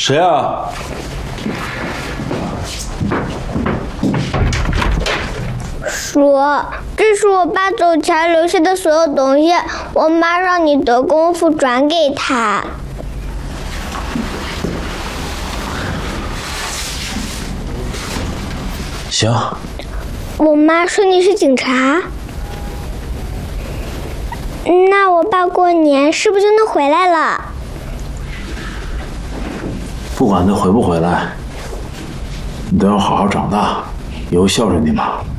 谁啊？ 说，这是我爸走前留下的所有东西，我妈让你得功夫转给他。 行。 我妈说你是警察，那我爸过年是不是就能回来了？ 不管他回不回来，你都要好好长大，以后孝顺你妈。